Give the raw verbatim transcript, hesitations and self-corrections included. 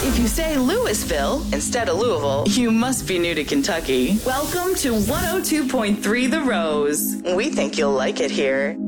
If you say Louisville instead of Louisville, you must be new to Kentucky. Welcome to one oh two point three The Rose. We think you'll like it here.